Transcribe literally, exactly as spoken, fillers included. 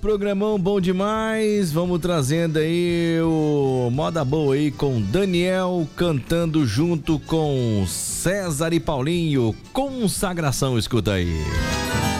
programão bom demais. Vamos trazendo aí o Moda Boa aí com Daniel cantando junto com César e Paulinho. Consagração, escuta aí.